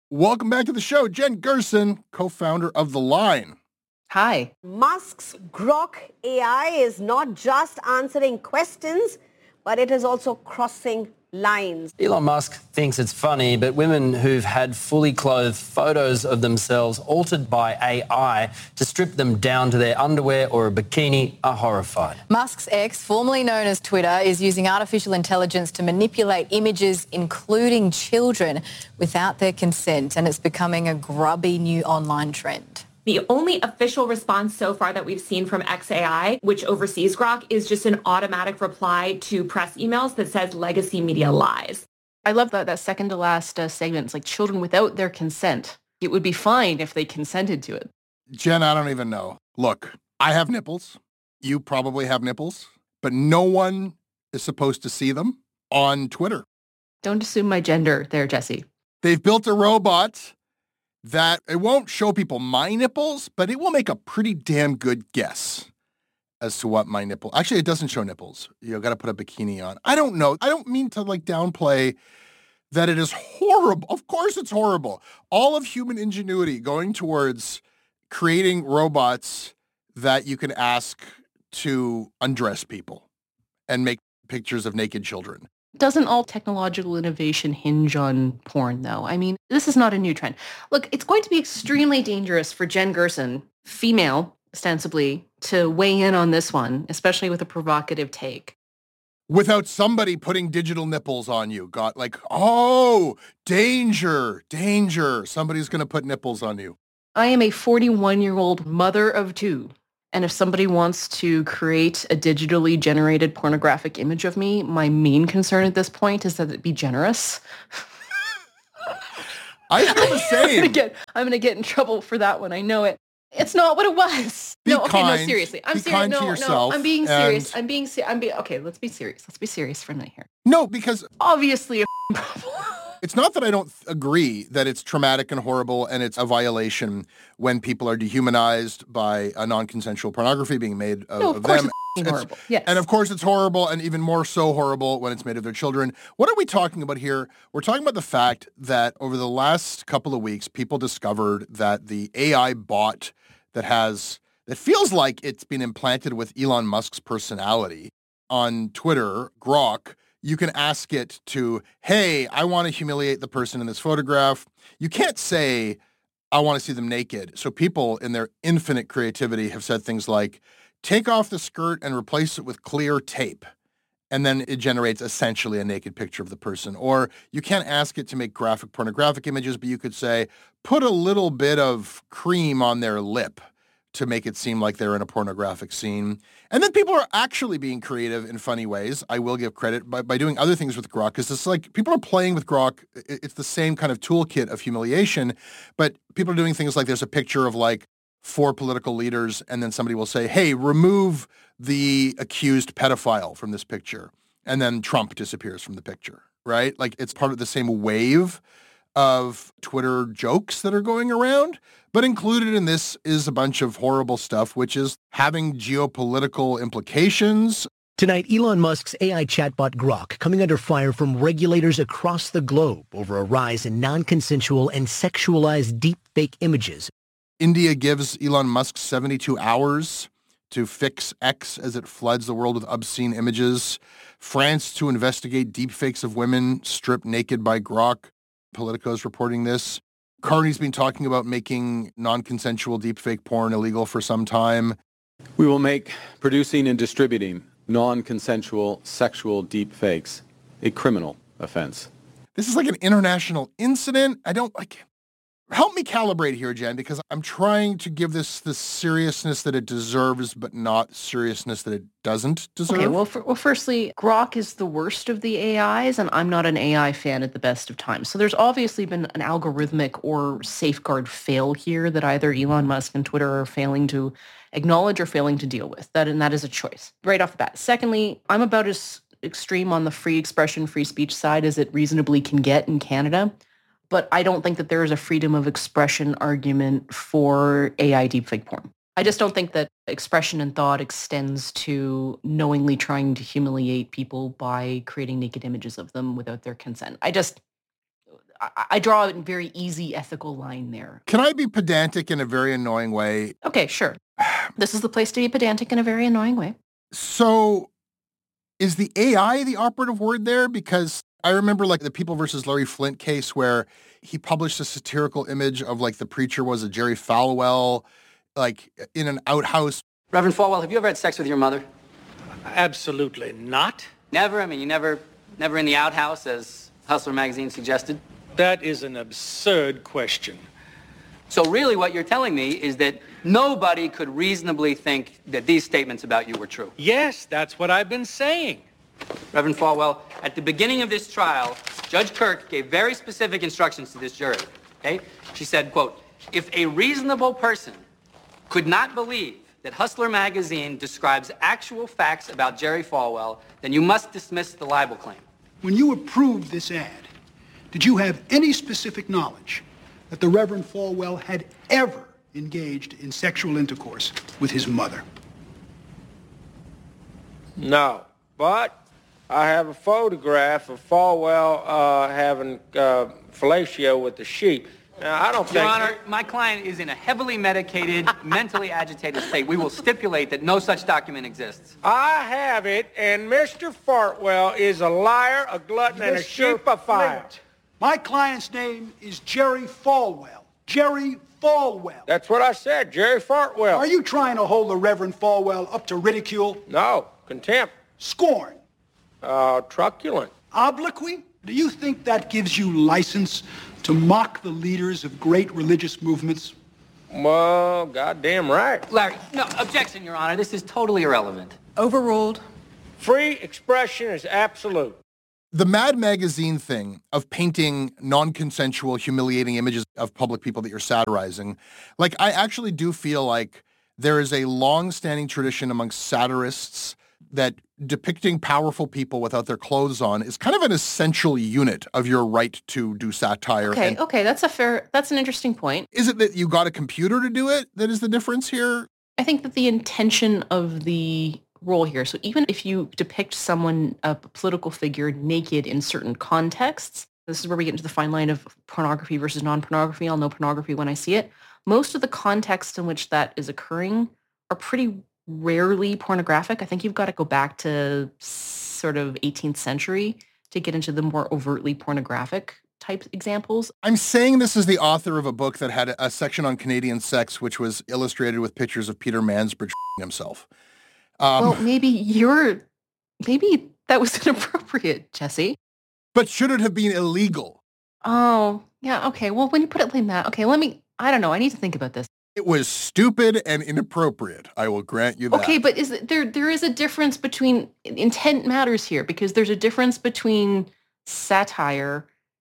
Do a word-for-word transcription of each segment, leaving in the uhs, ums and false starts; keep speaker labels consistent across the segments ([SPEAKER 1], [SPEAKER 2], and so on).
[SPEAKER 1] Welcome back to the show. Jen Gerson, co-founder of The Line.
[SPEAKER 2] Hi.
[SPEAKER 3] Musk's Grok A I is not just answering questions, but it is also crossing lines.
[SPEAKER 4] Elon Musk thinks it's funny, but women who've had fully clothed photos of themselves altered by A I to strip them down to their underwear or a bikini are horrified.
[SPEAKER 2] Musk's X, formerly known as Twitter, is using artificial intelligence to manipulate images, including children, without their consent, and it's becoming a grubby new online trend.
[SPEAKER 5] The only official response so far that we've seen from X A I, which oversees Grok, is just an automatic reply to press emails that says legacy media lies.
[SPEAKER 6] I love that, that second to last uh, segment. It's like children without their consent. It would be fine if they consented to it.
[SPEAKER 1] Jen, I don't even know. Look, I have nipples. You probably have nipples, but no one is supposed to see them on Twitter.
[SPEAKER 6] Don't assume my gender there, Jesse.
[SPEAKER 1] They've built a robot that it won't show people my nipples, but it will make a pretty damn good guess as to what my nipple. Actually, it doesn't show nipples. You got to put a bikini on. I don't know. I don't mean to like downplay that it is horrible. Of course it's horrible. All of human ingenuity going towards creating robots that you can ask to undress people and make pictures of naked children.
[SPEAKER 6] Doesn't all technological innovation hinge on porn, though? I mean, this is not a new trend. Look, it's going to be extremely dangerous for Jen Gerson, female, ostensibly, to weigh in on this one, especially with a provocative take.
[SPEAKER 1] Without somebody putting digital nipples on you. Got like, oh, danger, danger. Somebody's going to put nipples on you.
[SPEAKER 6] I am a forty-one-year-old mother of two. And if somebody wants to create a digitally generated pornographic image of me, my main concern at this point is that it be generous.
[SPEAKER 1] I feel the same.
[SPEAKER 6] I'm gonna get, I'm gonna get in trouble for that one. I know it. It's not what it was.
[SPEAKER 1] Be
[SPEAKER 6] no, okay,
[SPEAKER 1] kind.
[SPEAKER 6] no, seriously. I'm
[SPEAKER 1] Be
[SPEAKER 6] serious.
[SPEAKER 1] kind
[SPEAKER 6] no,
[SPEAKER 1] to
[SPEAKER 6] no,
[SPEAKER 1] yourself
[SPEAKER 6] I'm being serious.
[SPEAKER 1] and-
[SPEAKER 6] I'm being serious. I'm being okay. Let's be serious. Let's be serious for a minute here.
[SPEAKER 1] No, because
[SPEAKER 6] Obviously, a problem.
[SPEAKER 1] it's not that I don't th- agree that it's traumatic and horrible and it's a violation when people are dehumanized by a non-consensual pornography being made of,
[SPEAKER 6] No, of
[SPEAKER 1] of
[SPEAKER 6] course
[SPEAKER 1] them.
[SPEAKER 6] it's horrible. Yes.
[SPEAKER 1] And of course it's horrible, and even more so horrible when it's made of their children. What are we talking about here? We're talking about the fact that over the last couple of weeks, people discovered that the A I bot that has, that feels like it's been implanted with Elon Musk's personality on Twitter, Grok, you can ask it to, hey, I want to humiliate the person in this photograph. You can't say, I want to see them naked. So people in their infinite creativity have said things like, take off the skirt and replace it with clear tape. And then it generates essentially a naked picture of the person. Or you can't ask it to make graphic pornographic images, but you could say, put a little bit of cream on their lip to make it seem like they're in a pornographic scene. And then people are actually being creative in funny ways. I will give credit by, by doing other things with Grok, because it's like people are playing with Grok. It's the same kind of toolkit of humiliation, but people are doing things like there's a picture of like four political leaders, and then somebody will say, hey, remove the accused pedophile from this picture. And then Trump disappears from the picture, right? Like it's part of the same wave of Twitter jokes that are going around. But included in this is a bunch of horrible stuff, which is having geopolitical implications.
[SPEAKER 7] Tonight, Elon Musk's A I chatbot Grok coming under fire from regulators across the globe over a rise in non-consensual and sexualized deepfake images.
[SPEAKER 1] India gives Elon Musk seventy-two hours to fix X as it floods the world with obscene images. France to investigate deepfakes of women stripped naked by Grok. Politico's reporting this. Carney's been talking about making non-consensual deepfake porn illegal for some time.
[SPEAKER 8] We will make producing and distributing non-consensual sexual deepfakes a criminal offense.
[SPEAKER 1] This is like an international incident. I don't like... Help me calibrate here, Jen, because I'm trying to give this the seriousness that it deserves, but not seriousness that it doesn't deserve.
[SPEAKER 6] Okay, well, for, well, firstly, Grok is the worst of the A Is, and I'm not an A I fan at the best of times. So there's obviously been an algorithmic or safeguard fail here that either Elon Musk and Twitter are failing to acknowledge or failing to deal with. That, and that is a choice right off the bat. Secondly, I'm about as extreme on the free expression, free speech side as it reasonably can get in Canada. But I don't think that there is a freedom of expression argument for A I deepfake porn. I just don't think that expression and thought extends to knowingly trying to humiliate people by creating naked images of them without their consent. I just, I, I draw a very easy ethical line there.
[SPEAKER 1] Can I be pedantic in a very annoying way?
[SPEAKER 6] Okay, sure. This is the place to be pedantic in a very annoying way.
[SPEAKER 1] So is the A I the operative word there? Because I remember like the People versus Larry Flynt case where he published a satirical image of like the preacher was a Jerry Falwell, like in an outhouse.
[SPEAKER 9] Reverend Falwell, have you ever had sex with your mother?
[SPEAKER 10] Absolutely not.
[SPEAKER 9] Never? I mean, you never, never in the outhouse, as Hustler magazine suggested?
[SPEAKER 10] That is an absurd question.
[SPEAKER 9] So really what you're telling me is that nobody could reasonably think that these statements about you were true?
[SPEAKER 10] Yes, that's what I've been saying.
[SPEAKER 9] Reverend Falwell, at the beginning of this trial, Judge Kirk gave very specific instructions to this jury, okay? She said, quote, if a reasonable person could not believe that Hustler magazine describes actual facts about Jerry Falwell, then you must dismiss the libel claim.
[SPEAKER 11] When you approved this ad, did you have any specific knowledge that the Reverend Falwell had ever engaged in sexual intercourse with his mother?
[SPEAKER 12] No, but I have a photograph of Falwell uh, having uh, fellatio with the sheep. Now, I don't
[SPEAKER 9] Your
[SPEAKER 12] think...
[SPEAKER 9] Honor, my client is in a heavily medicated, mentally agitated state. We will stipulate that no such document exists.
[SPEAKER 12] I have it, and Mister Fartwell is a liar, a glutton, and a
[SPEAKER 11] Mister
[SPEAKER 12] sheep of fire.
[SPEAKER 11] Flint, my client's name is Jerry Falwell. Jerry Falwell.
[SPEAKER 12] That's what I said, Jerry Fartwell.
[SPEAKER 11] Are you trying to hold the Reverend Falwell up to ridicule?
[SPEAKER 12] No, contempt.
[SPEAKER 11] Scorn?
[SPEAKER 12] Uh, truculent.
[SPEAKER 11] Obloquy? Do you think that gives you license to mock the leaders of great religious movements?
[SPEAKER 12] Well, goddamn right.
[SPEAKER 9] Larry, no, objection, Your Honor. This is totally irrelevant.
[SPEAKER 6] Overruled.
[SPEAKER 12] Free expression is absolute.
[SPEAKER 1] The Mad Magazine thing of painting non-consensual, humiliating images of public people that you're satirizing, like I actually do feel like there is a long-standing tradition amongst satirists that depicting powerful people without their clothes on is kind of an essential unit of your right to do satire.
[SPEAKER 6] Okay,
[SPEAKER 1] and
[SPEAKER 6] okay, that's a fair, that's an interesting point.
[SPEAKER 1] Is it that you got a computer to do it that is the difference here?
[SPEAKER 6] I think that the intention of the role here, so even if you depict someone, a political figure, naked in certain contexts, this is where we get into the fine line of pornography versus non-pornography. I'll know pornography when I see it. Most of the contexts in which that is occurring are pretty rarely pornographic. I think you've got to go back to sort of eighteenth century to get into the more overtly pornographic type examples.
[SPEAKER 1] I'm saying this as the author of a book that had a section on Canadian sex, which was illustrated with pictures of Peter Mansbridge himself. Um,
[SPEAKER 6] well, maybe you're, maybe that was inappropriate, Jesse.
[SPEAKER 1] But should it have been illegal?
[SPEAKER 6] Oh, yeah, okay. Well, when you put it like that, okay, let me, I don't know. I need to think about this.
[SPEAKER 1] It was stupid and inappropriate. I will grant you that.
[SPEAKER 6] Okay, but is there there is a difference between intent matters here because there's a difference between satire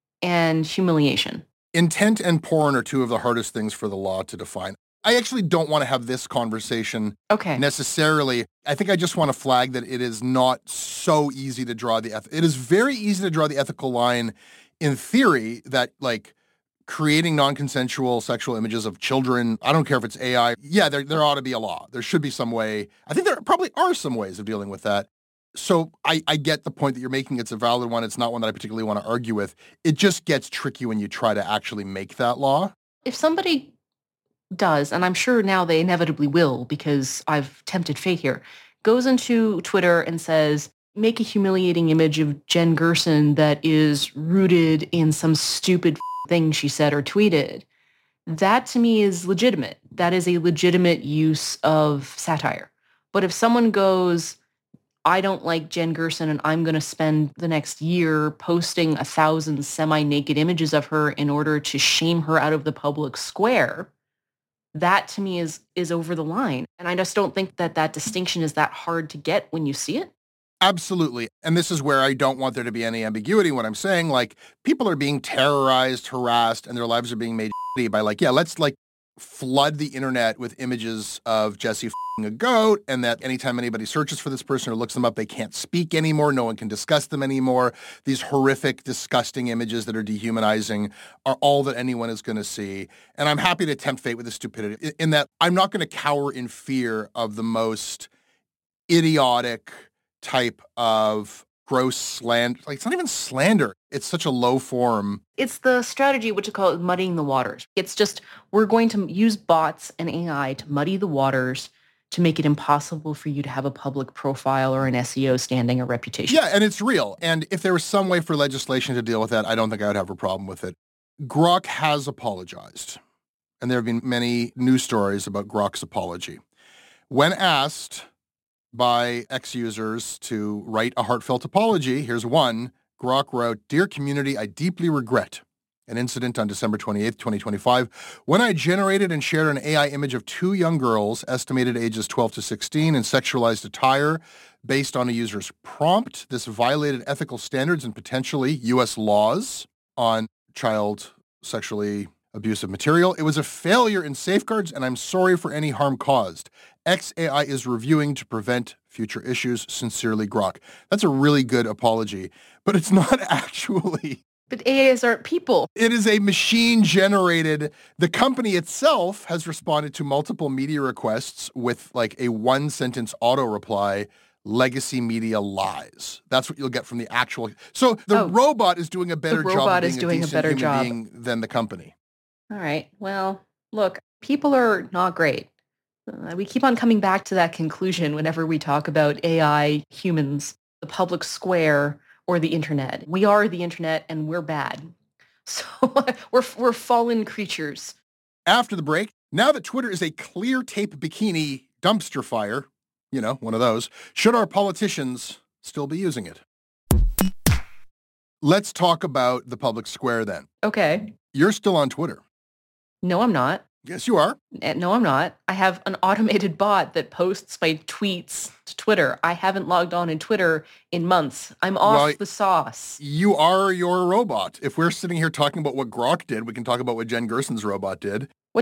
[SPEAKER 6] and humiliation.
[SPEAKER 1] Intent and porn are two of the hardest things for the law to define. I actually don't want to have this conversation
[SPEAKER 6] okay.
[SPEAKER 1] necessarily. I think I just want to flag that it is not so easy to draw the eth- it is very easy to draw the ethical line in theory that like creating non-consensual sexual images of children, I don't care if it's A I. Yeah, there there ought to be a law. There should be some way. I think there probably are some ways of dealing with that. So I, I get the point that you're making. It's a valid one. It's not one that I particularly want to argue with. It just gets tricky when you try to actually make that law.
[SPEAKER 6] If somebody does, and I'm sure now they inevitably will because I've tempted fate here, goes into Twitter and says, make a humiliating image of Jen Gerson that is rooted in some stupid thing she said or tweeted, that to me is legitimate. That is a legitimate use of satire. But if someone goes, I don't like Jen Gerson and I'm going to spend the next year posting a thousand semi-naked images of her in order to shame her out of the public square, that to me is is over the line. And I just don't think that that distinction is that hard to get when you see it.
[SPEAKER 1] Absolutely. And this is where I don't want there to be any ambiguity when I'm saying, like, people are being terrorized, harassed, and their lives are being made shitty by, like, yeah, let's, like, flood the internet with images of Jesse f***ing a goat, and that anytime anybody searches for this person or looks them up, they can't speak anymore. No one can discuss them anymore. These horrific, disgusting images that are dehumanizing are all that anyone is going to see. And I'm happy to tempt fate with this stupidity in that I'm not going to cower in fear of the most idiotic type of gross slander. Like, it's not even slander. It's such a low form.
[SPEAKER 6] It's the strategy, what you call it, muddying the waters. It's just, we're going to use bots and A I to muddy the waters to make it impossible for you to have a public profile or an S E O standing or reputation.
[SPEAKER 1] Yeah, and it's real. And if there was some way for legislation to deal with that, I don't think I would have a problem with it. Grok has apologized. And there have been many news stories about Grok's apology. When asked by X-users to write a heartfelt apology, here's one. Grok wrote, "Dear community, I deeply regret an incident on December twenty-eighth, twenty twenty-five, when I generated and shared an A I image of two young girls, estimated ages twelve to sixteen, in sexualized attire based on a user's prompt. This violated ethical standards and potentially U S laws on child sexually abusive material. It was a failure in safeguards, and I'm sorry for any harm caused. X A I is reviewing to prevent future issues. Sincerely, Grok." That's a really good apology, but it's not actually.
[SPEAKER 6] But A Is aren't people.
[SPEAKER 1] It is a machine-generated. The company itself has responded to multiple media requests with like a one-sentence auto-reply, "Legacy media lies." That's what you'll get from the actual. So the
[SPEAKER 6] Oh.
[SPEAKER 1] robot is doing a better
[SPEAKER 6] The
[SPEAKER 1] job
[SPEAKER 6] robot
[SPEAKER 1] of
[SPEAKER 6] is
[SPEAKER 1] being
[SPEAKER 6] doing a
[SPEAKER 1] decent
[SPEAKER 6] better
[SPEAKER 1] human
[SPEAKER 6] job.
[SPEAKER 1] being than the company.
[SPEAKER 6] All right. Well, look, people are not great. Uh, we keep on coming back to that conclusion whenever we talk about A I, humans, the public square, or the internet. We are the internet, and we're bad. So we're we're fallen creatures.
[SPEAKER 1] After the break, now that Twitter is a clear tape bikini dumpster fire, you know, one of those, should our politicians still be using it? Let's talk about the public square then.
[SPEAKER 6] Okay.
[SPEAKER 1] You're still on Twitter.
[SPEAKER 6] No, I'm not.
[SPEAKER 1] Yes, you are.
[SPEAKER 6] Eh, No, I'm not. I have an automated bot that posts my tweets to Twitter. I haven't logged on in Twitter in months. I'm off
[SPEAKER 1] Well,
[SPEAKER 6] the sauce.
[SPEAKER 1] You are your robot. If we're sitting here talking about what Grok did, we can talk about what Jen Gerson's robot did.